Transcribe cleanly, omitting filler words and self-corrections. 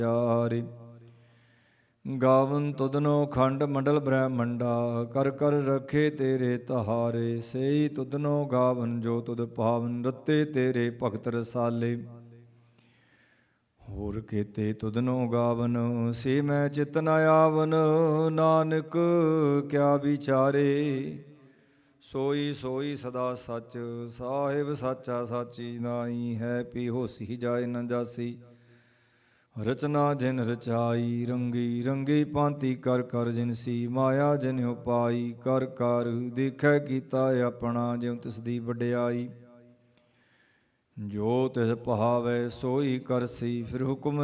ਪਿਆਰੇ। ਗਾਵਨ ਤੁਧਨੋ ਖੰਡ ਮੰਡਲ ਬ੍ਰਹਮੰਡਾ, ਕਰ ਕਰ ਰਖੇ ਤੇਰੇ ਤਹਾਰੇ। ਸਈ ਤੁਧਨੋ ਗਾਵਨ ਜੋ ਤੁਧ ਪਾਵਨ, ਰਤੇ ਤੇਰੇ ਭਗਤ ਰਸਾਲੇ। ਹੋਰ ਕੀਤੇ ਤੁਧਨੋ ਗਾਵਨ, ਸੇ ਮੈਂ ਚਿਤ ਨ ਆਵਨ। ਨਾਨਕ ਕਿਆ ਵਿਚਾਰੇ, ਸੋਈ ਸੋਈ ਸਦਾ ਸੱਚ। ਸਾਹਿਬ ਸਾਚਾ ਸਾਚੀ ਨਾਈ, ਹੈ ਪੀ ਹੋਸੀ ਜਾਏ ਨ ਜਾਸੀ। ਰਚਨਾ ਜਿਨ ਰਚਾਈ, ਰੰਗੀ ਰੰਗੀ ਭਾਂਤੀ ਕਰ ਕਰ ਜਿਨਸੀ। ਮਾਇਆ ਜਿਨ ਉਪਾਈ, ਕਰ ਕਰ ਦੇਖੈ ਕੀਤਾ ਆਪਣਾ। ਜਿਉ ਤਿਸ ਦੀ ਵਡਿਆਈ, ਜੋ ਤਿਸ ਭਾਵੈ ਸੋਈ ਕਰਸੀ। ਫਿਰ ਹੁਕਮ